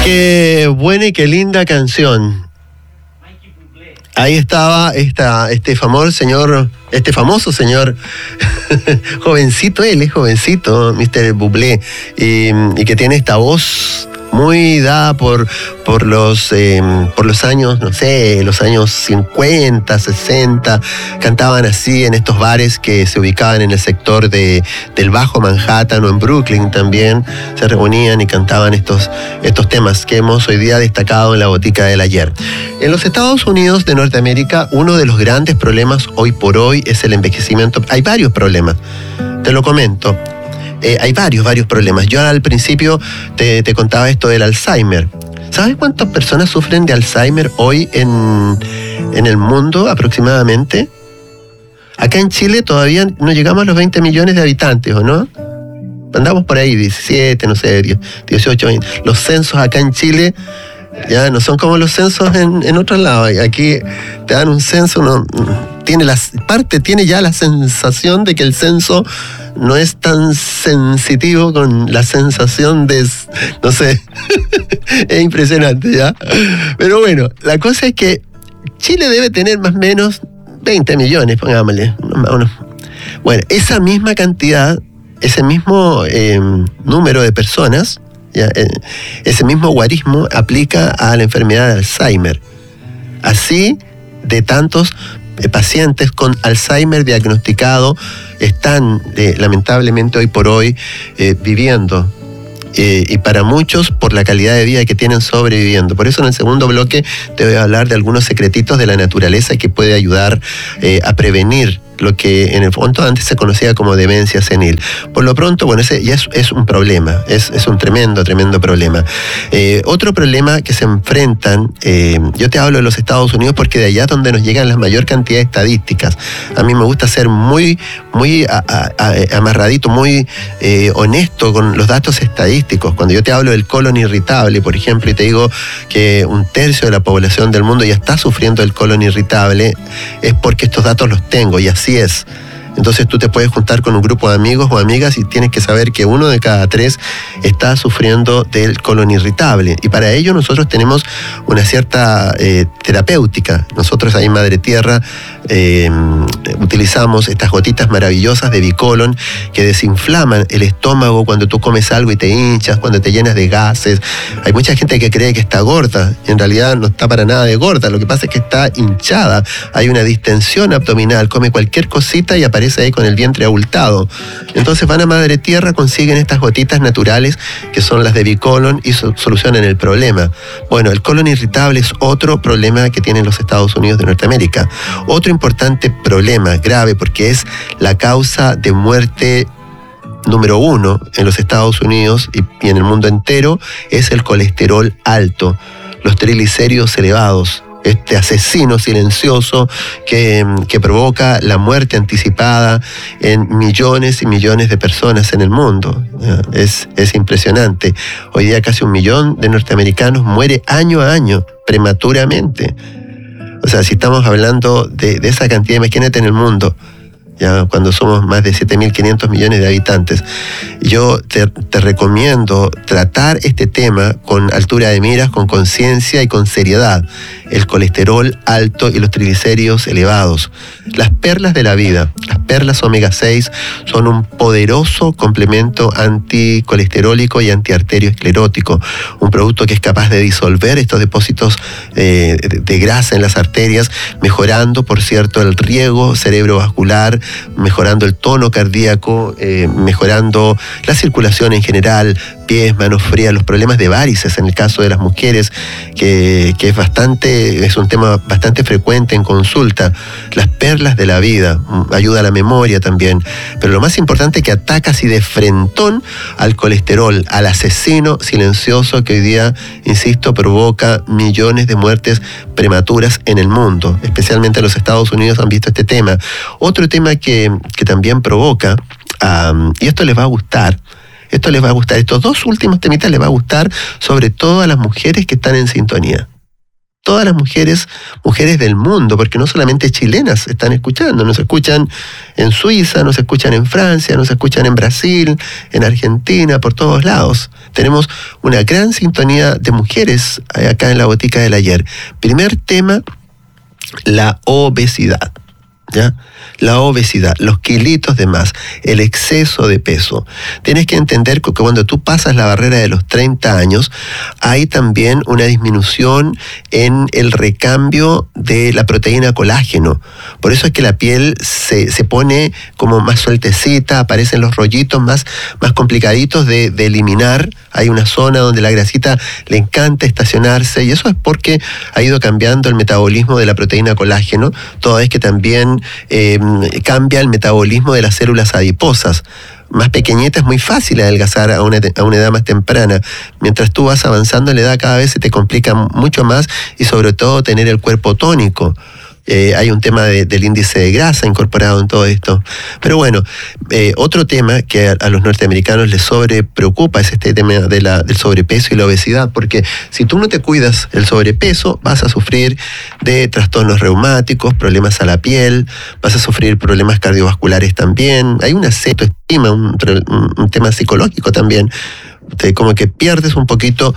Qué buena y qué linda canción. Ahí estaba este famoso señor jovencito, él es jovencito, Mr. Bublé, y que tiene esta voz muy dada por los años, no sé, los años 50, 60, cantaban así en estos bares que se ubicaban en el sector del Bajo Manhattan o en Brooklyn también, se reunían y cantaban estos temas que hemos hoy día destacado en la botica del ayer. En los Estados Unidos de Norteamérica, uno de los grandes problemas hoy por hoy es el envejecimiento. Hay varios problemas, te lo comento. Hay varios problemas. Yo al principio te contaba esto del Alzheimer. ¿Sabes cuántas personas sufren de Alzheimer hoy en el mundo aproximadamente? Acá en Chile todavía no llegamos a los 20 millones de habitantes, ¿o no? Andamos por ahí, 17, no sé, 18, 20. Los censos acá en Chile ya no son como los censos en otros lados. Aquí te dan un censo, uno tiene ya la sensación de que el censo no es tan sensitivo con la sensación de, no sé, es impresionante, ¿ya? Pero bueno, la cosa es que Chile debe tener más o menos 20 millones, pongámosle. Bueno, esa misma cantidad, ese mismo número de personas, ¿ya? Ese mismo guarismo aplica a la enfermedad de Alzheimer. Así de tantos pacientes con Alzheimer diagnosticado están lamentablemente hoy por hoy viviendo. Y para muchos por la calidad de vida que tienen sobreviviendo. Por eso en el segundo bloque te voy a hablar de algunos secretitos de la naturaleza que puede ayudar a prevenir lo que en el fondo antes se conocía como demencia senil. Por lo pronto, bueno, ese ya es un problema, es un tremendo problema. Otro problema que se enfrentan, yo te hablo de los Estados Unidos porque de allá es donde nos llegan la mayor cantidad de estadísticas. A mí me gusta ser muy amarradito, muy honesto con los datos estadísticos. Cuando yo te hablo del colon irritable, por ejemplo, y te digo que 1/3 de la población del mundo ya está sufriendo del colon irritable, es porque estos datos los tengo y así es. Entonces tú te puedes juntar con un grupo de amigos o amigas y tienes que saber que 1 de cada 3 está sufriendo del colon irritable. Y para ello nosotros tenemos una cierta terapéutica. Nosotros ahí en Madre Tierra utilizamos estas gotitas maravillosas de Bicolon que desinflaman el estómago cuando tú comes algo y te hinchas, cuando te llenas de gases. Hay mucha gente que cree que está gorda y en realidad no está para nada de gorda. Lo que pasa es que está hinchada. Hay una distensión abdominal. Come cualquier cosita y aparece ahí con el vientre abultado. Entonces van a Madre Tierra, consiguen estas gotitas naturales que son las de Bicolon y solucionan el problema. Bueno, el colon irritable es otro problema que tienen los Estados Unidos de Norteamérica. Otro importante problema, grave, porque es la causa de muerte número 1 en los Estados Unidos y en el mundo entero, es el colesterol alto, los triglicéridos elevados. Este asesino silencioso que provoca la muerte anticipada en millones y millones de personas en el mundo. Es impresionante. Hoy día casi 1 millón de norteamericanos muere año a año, prematuramente. O sea, si estamos hablando de esa cantidad, imagínate en el mundo, ya cuando somos más de 7.500 millones de habitantes. Yo te recomiendo tratar este tema con altura de miras, con conciencia y con seriedad. El colesterol alto y los triglicéridos elevados. Las perlas de la vida, las perlas omega 6, son un poderoso complemento anticolesterólico y antiarterioesclerótico. Un producto que es capaz de disolver estos depósitos de grasa en las arterias, mejorando, por cierto, el riego cerebrovascular, mejorando el tono cardíaco, mejorando la circulación en general, pies, manos frías, los problemas de varices en el caso de las mujeres, que es un tema bastante frecuente en consulta. Las perlas de la vida, ayuda a la memoria también, pero lo más importante es que ataca así de frentón al colesterol, al asesino silencioso que hoy día, insisto, provoca millones de muertes prematuras en el mundo, especialmente en los Estados Unidos han visto este tema. Otro tema que también provoca, y esto les va a gustar, estos dos últimos temitas les va a gustar, sobre todo a las mujeres que están en sintonía. Todas las mujeres del mundo, porque no solamente chilenas están escuchando, nos escuchan en Suiza, nos escuchan en Francia, nos escuchan en Brasil, en Argentina, por todos lados. tenemos una gran sintonía de mujeres acá en la Botica del Ayer. Primer tema, la obesidad, ¿ya? La obesidad, los kilitos de más, el exceso de peso. Tienes que entender que cuando tú pasas la barrera de los 30 años, hay también una disminución en el recambio de la proteína colágeno. Por eso es que la piel se pone como más sueltecita, aparecen los rollitos más complicaditos de eliminar. Hay una zona donde la grasita le encanta estacionarse, y eso es porque ha ido cambiando el metabolismo de la proteína colágeno, toda vez que también cambia el metabolismo de las células adiposas. Más pequeñita es muy fácil adelgazar a una edad más temprana. Mientras tú vas avanzando en la edad, cada vez se te complica mucho más, y sobre todo tener el cuerpo tónico. Hay un tema del índice de grasa incorporado en todo esto. Pero bueno, otro tema que a los norteamericanos les preocupa es este tema del sobrepeso y la obesidad, porque si tú no te cuidas el sobrepeso, vas a sufrir de trastornos reumáticos, problemas a la piel, vas a sufrir problemas cardiovasculares también. Hay una autoestima, un tema psicológico también, como que pierdes un poquito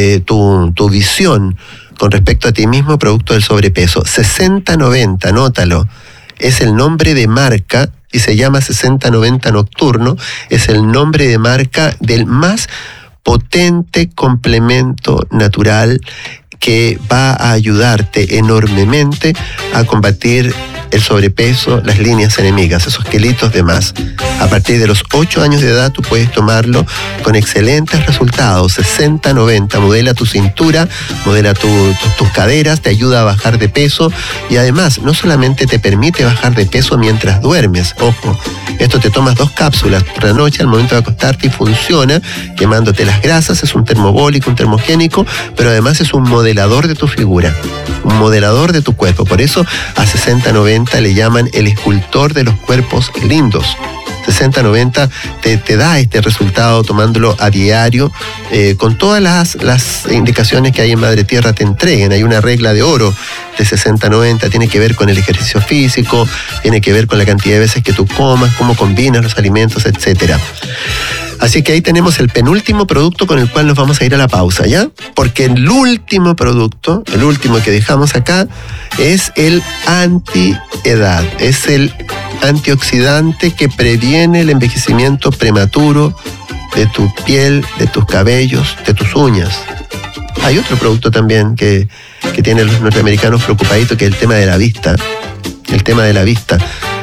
tu visión con respecto a ti mismo producto del sobrepeso. 60-90, anótalo, es el nombre de marca, y se llama 60-90 Nocturno, es el nombre de marca del más potente complemento natural que va a ayudarte enormemente a combatir el sobrepeso, las líneas enemigas, esos kilitos de más. A partir de los 8 años de edad tú puedes tomarlo con excelentes resultados. 60-90, modela tu cintura, modela tus caderas, te ayuda a bajar de peso, y además no solamente te permite bajar de peso mientras duermes, ojo, esto te tomas 2 cápsulas por la noche al momento de acostarte y funciona quemándote las grasas, es un termobólico, un termogénico, pero además es un modelador de tu figura, un modelador de tu cuerpo. Por eso a 60-90 le llaman el escultor de los cuerpos lindos. 60-90 te da este resultado tomándolo a diario, con todas las indicaciones que hay en Madre Tierra te entreguen. Hay una regla de oro de 60-90, tiene que ver con el ejercicio físico, tiene que ver con la cantidad de veces que tú comas, cómo combinas los alimentos, etcétera. Así que ahí tenemos el penúltimo producto con el cual nos vamos a ir a la pausa, ¿ya? Porque el último producto, el último que dejamos acá, es el antiedad, es el antioxidante que previene el envejecimiento prematuro de tu piel, de tus cabellos, de tus uñas. Hay otro producto también que tienen los norteamericanos preocupaditos, que es el tema de la vista. El tema de la vista.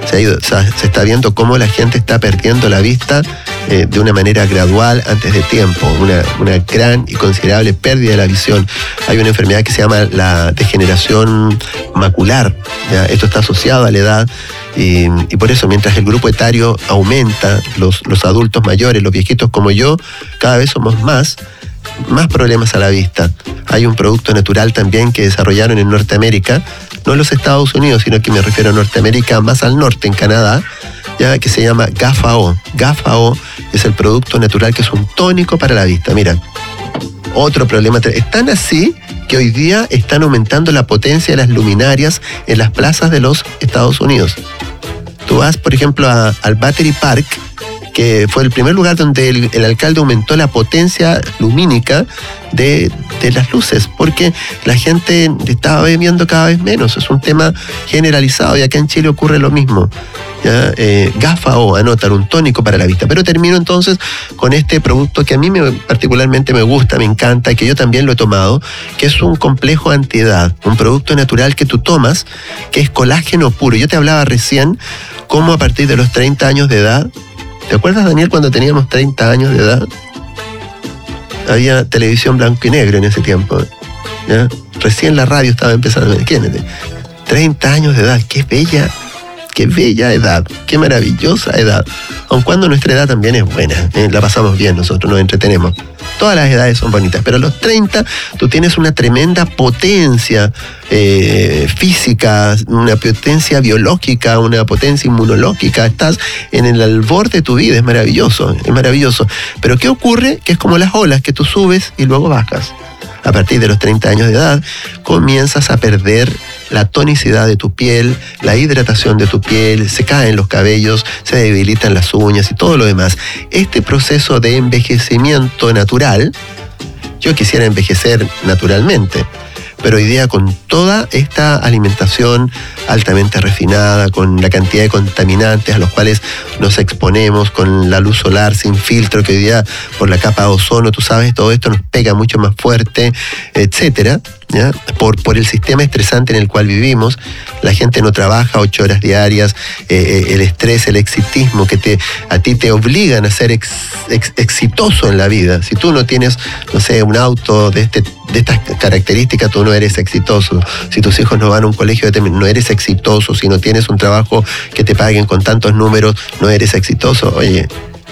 Se está viendo cómo la gente está perdiendo la vista de una manera gradual antes de tiempo, una gran y considerable pérdida de la visión. Hay una enfermedad que se llama la degeneración macular, ¿ya? Esto está asociado a la edad, y por eso mientras el grupo etario aumenta, los adultos mayores, los viejitos como yo, cada vez somos más problemas a la vista. Hay un producto natural también que desarrollaron en Norteamérica, no en los Estados Unidos, sino que me refiero a Norteamérica, más al norte, en Canadá, ya, que se llama GAFA-O. GAFA-O es el producto natural que es un tónico para la vista. Mira, otro problema. Es tan así que hoy día están aumentando la potencia de las luminarias en las plazas de los Estados Unidos. Tú vas, por ejemplo, al Battery Park, que fue el primer lugar donde el alcalde aumentó la potencia lumínica de las luces, porque la gente estaba viendo cada vez menos. Es un tema generalizado, y acá en Chile ocurre lo mismo. ¿Ya? GAFA-O, anotar, un tónico para la vista. Pero termino entonces con este producto que a mí particularmente me gusta, me encanta, y que yo también lo he tomado, que es un complejo antiedad, un producto natural que tú tomas, que es colágeno puro. Yo te hablaba recién cómo a partir de los 30 años de edad, ¿te acuerdas, Daniel, cuando teníamos 30 años de edad? Había televisión blanco y negro en ese tiempo, ¿ya? Recién la radio estaba empezando. Imagínate, 30 años de edad, qué bella edad, qué maravillosa edad. Aun cuando nuestra edad también es buena, la pasamos bien, nosotros nos entretenemos. Todas las edades son bonitas, pero a los 30 tú tienes una tremenda potencia física, una potencia biológica, una potencia inmunológica. Estás en el albor de tu vida, es maravilloso, es maravilloso. Pero ¿qué ocurre? Que es como las olas, que tú subes y luego bajas. A partir de los 30 años de edad comienzas a perder la tonicidad de tu piel, la hidratación de tu piel, se caen los cabellos, se debilitan las uñas y todo lo demás. Este proceso de envejecimiento natural, yo quisiera envejecer naturalmente, pero hoy día con toda esta alimentación altamente refinada, con la cantidad de contaminantes a los cuales nos exponemos, con la luz solar sin filtro, que hoy día por la capa de ozono, tú sabes, todo esto nos pega mucho más fuerte, etcétera, ¿ya? Por el sistema estresante en el cual vivimos, la gente no trabaja 8 horas diarias, el estrés, el exitismo que a ti te obligan a ser exitoso en la vida. Si tú no tienes, no sé, un auto de estas características, tú no eres exitoso. Si tus hijos no van a un colegio no eres exitoso. Si no tienes un trabajo que te paguen con tantos números, no eres exitoso. Oye,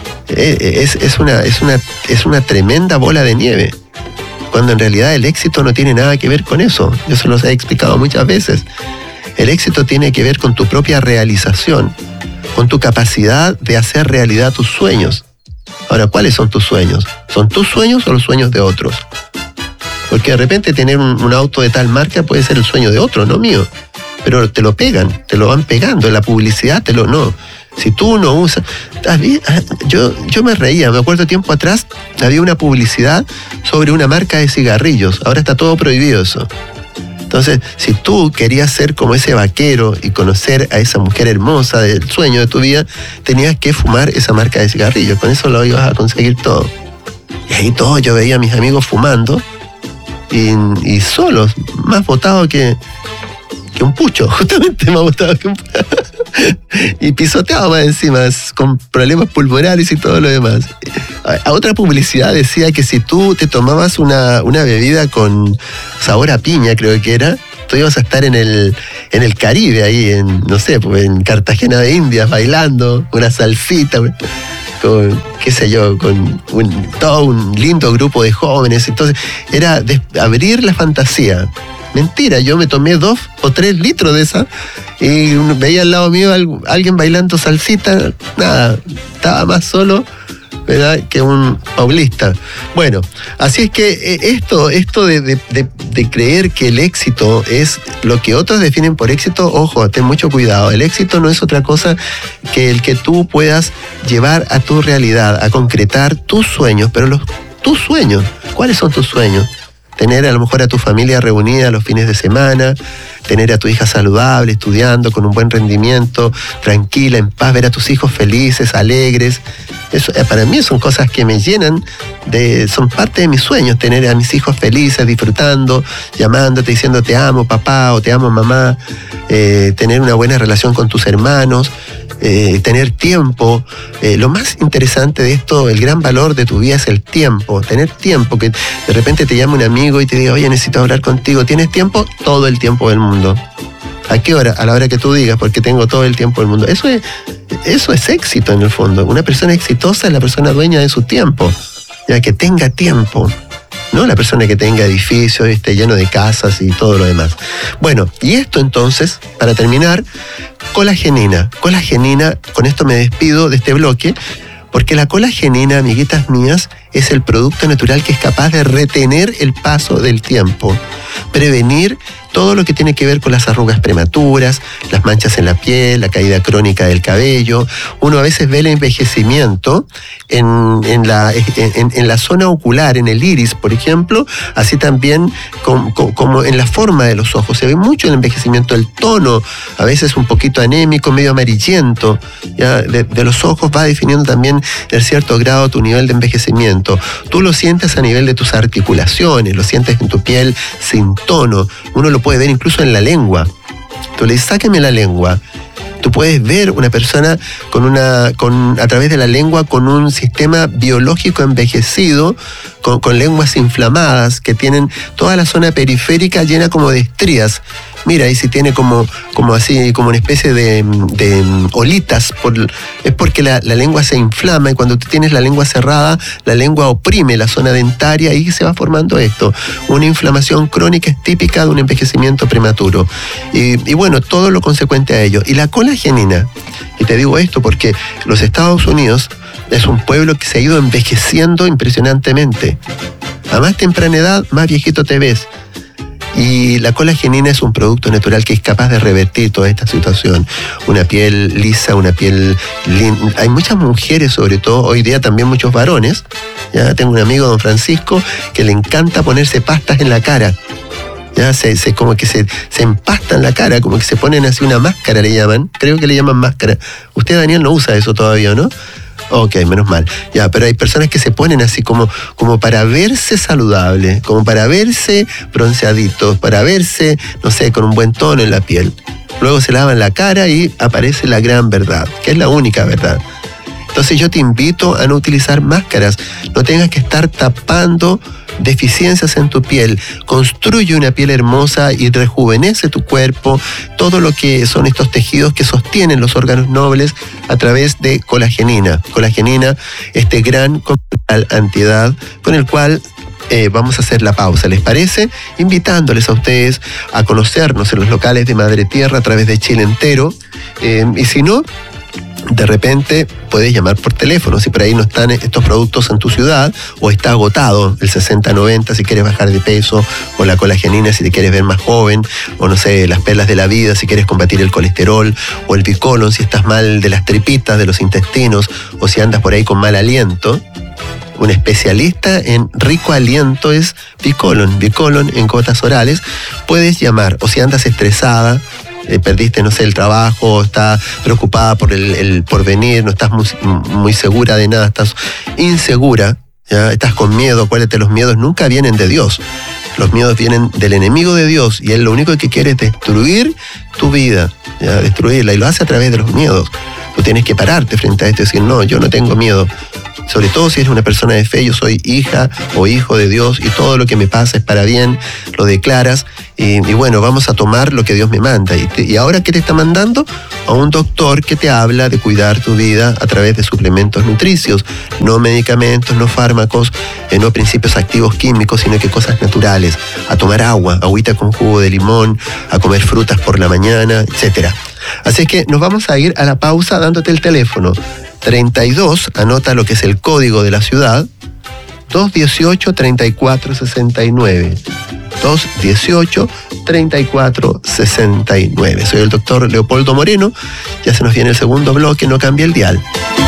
es una tremenda bola de nieve, cuando en realidad el éxito no tiene nada que ver con eso. Yo se los he explicado muchas veces. El éxito tiene que ver con tu propia realización, con tu capacidad de hacer realidad tus sueños. Ahora, ¿cuáles son tus sueños? ¿Son tus sueños o los sueños de otros? Porque de repente tener un auto de tal marca puede ser el sueño de otro, no mío. Pero te lo pegan, te lo van pegando. En la publicidad no. Si tú no usas... Yo me reía, me acuerdo tiempo atrás, había una publicidad sobre una marca de cigarrillos. Ahora está todo prohibido eso. Entonces, si tú querías ser como ese vaquero y conocer a esa mujer hermosa del sueño de tu vida, tenías que fumar esa marca de cigarrillos. Con eso lo ibas a conseguir todo. Y ahí todo, yo veía a mis amigos fumando y solos, más botados que un pucho, justamente más botado que un pucho. Y pisoteado más encima, con problemas pulmonares y todo lo demás. A otra publicidad decía que si tú te tomabas una bebida con sabor a piña, creo que era, tú ibas a estar en el Caribe, ahí no sé, pues en Cartagena de Indias, bailando una salsita, con, qué sé yo, con todo un lindo grupo de jóvenes. Entonces era abrir la fantasía. Mentira, yo me tomé 2 o 3 litros de esa y veía al lado mío alguien bailando salsita. Nada, estaba más solo, ¿verdad?, que un paulista. Bueno, así es que esto de creer que el éxito es lo que otros definen por éxito, ojo, ten mucho cuidado. El éxito no es otra cosa que el que tú puedas llevar a tu realidad, a concretar tus sueños, pero tus sueños. ¿Cuáles son tus sueños? Tener a lo mejor a tu familia reunida los fines de semana, tener a tu hija saludable, estudiando, con un buen rendimiento, tranquila, en paz, ver a tus hijos felices, alegres. Eso, para mí son cosas que me llenan, son parte de mis sueños, tener a mis hijos felices, disfrutando, llamándote, diciendo te amo papá o te amo mamá, tener una buena relación con tus hermanos, tener tiempo. Lo más interesante de esto, el gran valor de tu vida es el tiempo, tener tiempo, que de repente te llame un amigo y te diga, oye, necesito hablar contigo, ¿tienes tiempo? Todo el tiempo del mundo. ¿A qué hora? A la hora que tú digas, porque tengo todo el tiempo del mundo. Eso es éxito en el fondo. Una persona exitosa es la persona dueña de su tiempo, ya que tenga tiempo. No la persona que tenga edificios, esté lleno de casas y todo lo demás. Bueno, y esto entonces, para terminar, colagenina. Colagenina, con esto me despido de este bloque, porque la colagenina, amiguitas mías, es el producto natural que es capaz de retener el paso del tiempo, prevenir todo lo que tiene que ver con las arrugas prematuras, las manchas en la piel, la caída crónica del cabello. Uno a veces ve el envejecimiento en la zona ocular, en el iris, por ejemplo, así también como en la forma de los ojos. Se ve mucho el envejecimiento, el tono, a veces un poquito anémico, medio amarillento, ¿ya? De los ojos va definiendo también en cierto grado tu nivel de envejecimiento. Tú lo sientes a nivel de tus articulaciones, lo sientes en tu piel sin tono. Uno lo puede ver incluso en la lengua. Tú le dices, sáqueme la lengua. Tú puedes ver una persona a través de la lengua con un sistema biológico envejecido, con lenguas inflamadas, que tienen toda la zona periférica llena como de estrías. Mira, y si tiene como así, como una especie de olitas, es porque la lengua se inflama, y cuando tú tienes la lengua cerrada, la lengua oprime la zona dentaria y se va formando esto. Una inflamación crónica es típica de un envejecimiento prematuro. Y bueno, todo lo consecuente a ello. Y la colagenina, y te digo esto porque los Estados Unidos es un pueblo que se ha ido envejeciendo impresionantemente. A más temprana edad, más viejito te ves. Y la colagenina es un producto natural que es capaz de revertir toda esta situación. Una piel lisa, una piel linda. Hay muchas mujeres, sobre todo, hoy día también muchos varones. Ya tengo un amigo, don Francisco, que le encanta ponerse pastas en la cara. Ya como que se empastan la cara, como que se ponen así una máscara, le llaman. Creo que le llaman máscara. Usted, Daniel, no usa eso todavía, ¿no? Ok, menos mal. Ya, pero hay personas que se ponen así como para verse saludable, como para verse bronceaditos, para verse, no sé, con un buen tono en la piel. Luego se lavan la cara y aparece la gran verdad, que es la única verdad. Entonces yo te invito a no utilizar máscaras, no tengas que estar tapando deficiencias en tu piel. Construye una piel hermosa y rejuvenece tu cuerpo, todo lo que son estos tejidos que sostienen los órganos nobles a través de colagenina. Colagenina, este gran antiedad con el cual vamos a hacer la pausa, ¿les parece? Invitándoles a ustedes a conocernos en los locales de Madre Tierra a través de Chile entero. Y si no, de repente puedes llamar por teléfono, si por ahí no están estos productos en tu ciudad o está agotado el 60-90 si quieres bajar de peso, o la colagenina si te quieres ver más joven, o no sé, las perlas de la vida si quieres combatir el colesterol, o el Bicolon si estás mal de las tripitas, de los intestinos, o si andas por ahí con mal aliento. Un especialista en rico aliento es Bicolon en gotas orales. Puedes llamar, o si andas estresada, perdiste, no sé, el trabajo, estás preocupada por el porvenir, no estás muy segura de nada, estás insegura, ¿ya? Estás con miedo. Acuérdate, los miedos nunca vienen de Dios. Los miedos vienen del enemigo de Dios, y él lo único que quiere es destruir tu vida, ¿ya? Destruirla, y lo hace a través de los miedos. Tú tienes que pararte frente a esto y decir, no, yo no tengo miedo. Sobre todo si eres una persona de fe, yo soy hija o hijo de Dios y todo lo que me pasa es para bien, lo declaras y bueno, vamos a tomar lo que Dios me manda. ¿Y ahora qué te está mandando? A un doctor que te habla de cuidar tu vida a través de suplementos nutricios, no medicamentos, no fármacos, no principios activos químicos, sino que cosas naturales. A tomar agua, agüita con jugo de limón, a comer frutas por la mañana, etc. Así que nos vamos a ir a la pausa dándote el teléfono. 32, anota lo que es el código de la ciudad, 218-3469. 218-3469. Soy el doctor Leopoldo Moreno, ya se nos viene el segundo bloque, no cambie el dial.